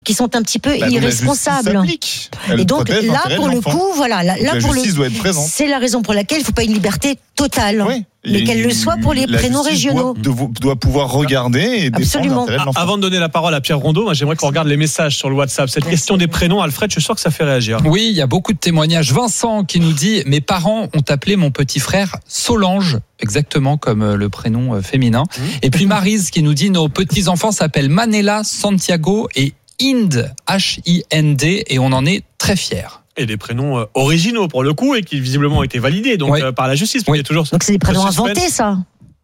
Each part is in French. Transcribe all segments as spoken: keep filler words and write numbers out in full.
qui sont un petit peu bah, irresponsables. Et donc là, pour le coup, voilà, là, là pour le, c'est la raison pour laquelle il ne faut pas une liberté totale. Oui. Mais qu'elle le soit pour les prénoms régionaux. Doit, doit pouvoir regarder et Absolument. défendre l'intérêt de Avant de donner la parole à Pierre Rondeau, moi j'aimerais qu'on regarde les messages sur le WhatsApp. Cette Merci. question des prénoms, Alfred, je suis sûr que ça fait réagir. Oui, il y a beaucoup de témoignages. Vincent qui nous dit « Mes parents ont appelé mon petit frère Solange », exactement comme le prénom féminin. Mmh. Et puis Maryse qui nous dit « Nos petits-enfants s'appellent Manela, Santiago et Inde, H I N D, et on en est très fiers. » Et des prénoms originaux pour le coup et qui visiblement ont été validés donc oui. euh, par la justice. Oui. Il y a toujours donc c'est des prénoms inventés, ça.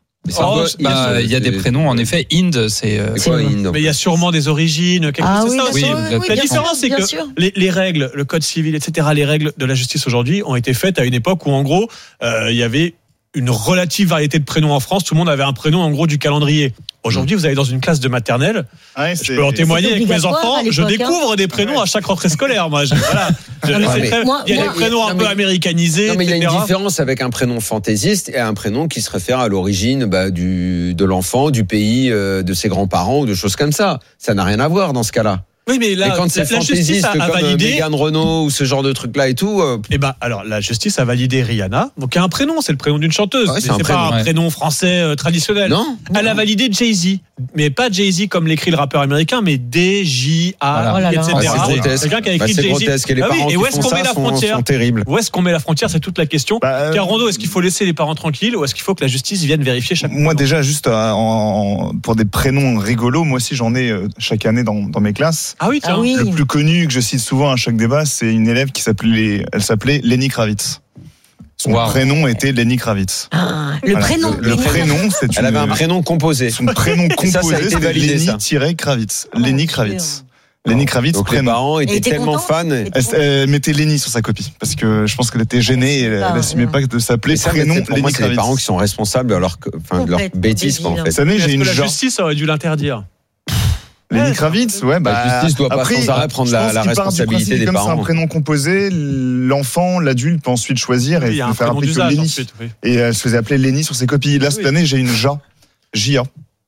Oh, bah, il y a des prénoms en effet. Inde, c'est. Euh, c'est quoi, Inde, mais il y a sûrement des origines. Quelque ah chose, oui, ça oui, aussi. oui, la différence, c'est que les, les règles, le code civil, et cetera, les règles de la justice aujourd'hui ont été faites à une époque où en gros euh, il y avait une relative variété de prénoms en France. Tout le monde avait un prénom en gros du calendrier. Aujourd'hui, vous allez dans une classe de maternelle. Ouais, je peux en témoigner avec mes enfants. Je découvre des prénoms à chaque rentrée scolaire. Moi, je, voilà. Je, non, mais, très, moi, il y a moi, des prénoms un peu américanisés. Non, mais il y a une différence avec un prénom fantaisiste et un prénom qui se réfère à l'origine bah, du, de l'enfant, du pays, euh, de ses grands-parents ou de choses comme ça. Ça n'a rien à voir dans ce cas-là. Oui, mais là, et quand c'est la justice a, a comme validé. Meghan Renault ou ce genre de truc-là et tout. Euh... Eh ben, alors, la justice a validé Rihanna. Donc, il y a un prénom, c'est le prénom d'une chanteuse. Ouais, c'est, c'est un pas prénom, un ouais. prénom français euh, traditionnel. Non. Elle non. a validé Jay-Z. Mais pas Jay-Z comme l'écrit le rappeur américain, mais D J A, voilà. et cetera. Ah, c'est grotesque. C'est quelqu'un qui a écrit bah, Jay-Z. Grotesque. Et les bah parents oui, et où est-ce qu'on met la frontière sont terribles. Où est-ce qu'on met la frontière? C'est toute la question. Bah, euh... Pierre Rondeau, est-ce qu'il faut laisser les parents tranquilles ou est-ce qu'il faut que la justice vienne vérifier chaque Moi, prénom? déjà, juste euh, en, pour des prénoms rigolos, moi aussi, j'en ai euh, chaque année dans, dans mes classes. Ah oui, tiens. Ah oui. Le plus connu que je cite souvent à chaque débat, c'est une élève qui s'appelait, elle s'appelait Lenny Kravitz. Son wow. prénom était Lenny Kravitz. Ah, le voilà. prénom. Le, le prénom, c'est une... Elle avait un prénom composé. Son prénom composé, ça, ça c'était Lenny-Kravitz. Oh, Lenny Kravitz. Lenny Kravitz. Donc les parents étaient tellement fans. Elle, elle mettait Lenny sur sa copie parce que je pense qu'elle était gênée et elle n'assumait pas de s'appeler ça, prénom Lenny Kravitz. C'est les parents qui sont responsables de leur, enfin, de leur bêtise en fait. Cette année, j'ai une la justice aurait dû l'interdire. Lenny Kravitz, ouais, bah. La justice doit pas après, sans arrêt prendre la, la responsabilité des comme parents. Comme c'est un prénom composé, l'enfant, l'adulte peut ensuite choisir et oui, se faire appeler que Lenny. Ensuite, oui. Et elle se faisait appeler Lenny sur ses copies. Là, cette oui. année, j'ai une J A. J A.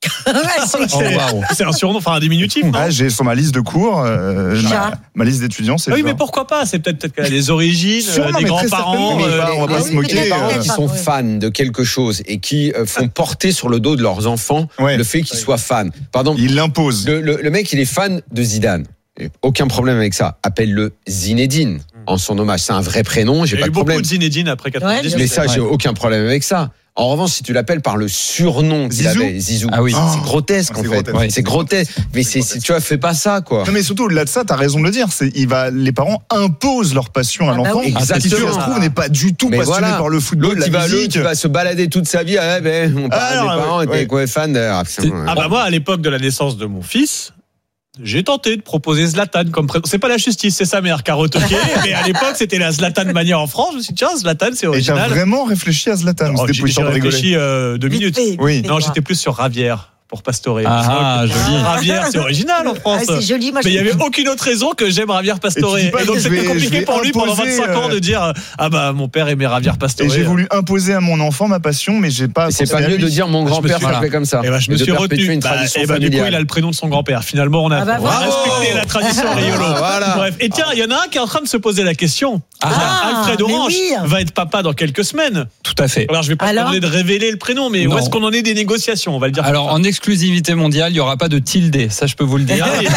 c'est, oh, wow. c'est un surnom, enfin un diminutif. Non ah, j'ai sur ma liste de cours, euh, ma, ma liste d'étudiants, c'est. Oui, mais pourquoi pas? C'est peut-être, peut-être qu'elle a des origines, Sûrement, des grands-parents. Euh, on va pas se moquer. Les parents qui sont fans de quelque chose et qui font porter sur le dos de leurs enfants ouais. le fait qu'ils soient fans. Pardon. Ils l'imposent. Le, le, le mec, il est fan de Zidane. Aucun problème avec ça. Appelle-le Zinedine en son hommage. C'est un vrai prénom. J'ai Il y pas a eu de problème. beaucoup de Zinedine après quatre-vingt-dix. Mais ça, j'ai aucun problème avec ça. En revanche, si tu l'appelles par le surnom qu'il Zizou. avait, Zizou, ah oui. c'est, c'est grotesque c'est en fait. Grotesque. Ouais, c'est grotesque. Mais c'est, c'est, tu vois, fais pas ça quoi. Non mais surtout au-delà de ça, t'as raison de le dire. C'est, il va, les parents imposent leur passion à ah l'enfant. Bah oui. Exactement. Qui se trouve n'est pas du tout mais passionné voilà. par le football, l'autre, la va, musique. L'autre, il va se balader toute sa vie. Ah, ben, mon père, ah, mes parents ouais, étaient ouais. quoi, fans. Ah, ah bah moi, à l'époque de la naissance de mon fils. J'ai tenté de proposer Zlatan comme prénom. C'est pas la justice, c'est sa mère qui a retoqué. Mais à l'époque, c'était la Zlatan mania en France. Je me suis dit, tiens, Zlatan, c'est original. Et t'as vraiment réfléchi à Zlatan? Oh, j'ai, j'ai réfléchi euh, deux minutes. Fait, oui. Non, j'étais plus sur Ravière. Pour Pastore. Ah, joli. Ravière, c'est original en France. Ah, c'est joli, moi, mais il n'y avait aucune autre raison que j'aime Ravière Pastore. Et, et donc c'était vais, compliqué pour lui pendant vingt-cinq ans de dire ah bah mon père aimait Ravière Pastore. Et j'ai voulu imposer à mon enfant ma passion, mais j'ai pas. Et c'est pas mieux de dire mon grand-père s'appelait comme ça. Et bah je me suis retenu. Et bah du coup il a le prénom de son grand-père. Finalement on a respecté la tradition Riolo. Bref. Et tiens, il y en a un qui est en train de se poser la question. Alfred Orange va être papa dans quelques semaines. Tout à fait. Alors je vais pas demander de révéler le prénom, mais où est-ce qu'on en est des négociations? On va le dire. Alors en exclusivité mondiale. Il n'y aura pas de tilde, ça je peux vous le dire. Il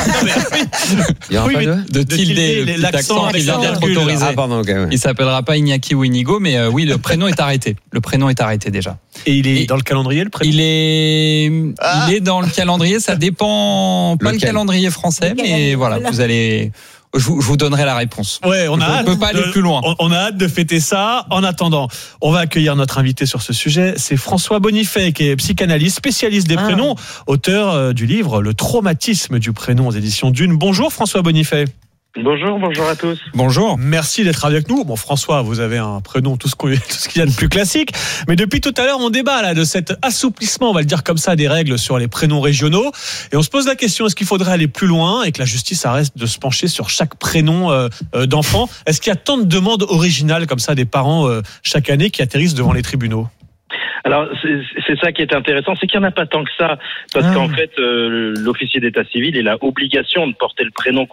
n'y aura oui, pas de, de tilde, le petit accent qui vient d'être autorisé. Ah, pardon, okay, ouais. Il s'appellera pas Iñaki ou Inigo, mais euh, oui, le prénom est arrêté. Le prénom est arrêté déjà. Et il est Et dans le calendrier, le prénom? Il est, ah. il est dans le calendrier. Ça dépend, pas Lequel? Le calendrier français, le mais calendrier, voilà, voilà, vous allez. Je vous, je vous donnerai la réponse. Ouais, on a je hâte. On peut pas aller de, plus loin. On, on a hâte de fêter ça. En attendant, on va accueillir notre invité sur ce sujet. C'est François Bonifay, qui est psychanalyste, spécialiste des ah. prénoms, auteur euh, du livre Le traumatisme du prénom aux éditions Dune. Bonjour François Bonifay. Bonjour, bonjour à tous. Bonjour. Merci d'être avec nous. Bon, François, vous avez un prénom, tout ce, qu'on, tout ce qu'il y a de plus classique. Mais depuis tout à l'heure, on débat là de cet assouplissement, on va le dire comme ça, des règles sur les prénoms régionaux. Et on se pose la question, est-ce qu'il faudrait aller plus loin et que la justice arrête de se pencher sur chaque prénom euh, euh, d'enfant? Est-ce qu'il y a tant de demandes originales comme ça des parents euh, chaque année qui atterrissent devant les tribunaux? Alors, c'est, c'est ça qui est intéressant, c'est qu'il n'y en a pas tant que ça, parce ah. qu'en fait, euh, l'officier d'état civil, il a obligation de porter le prénom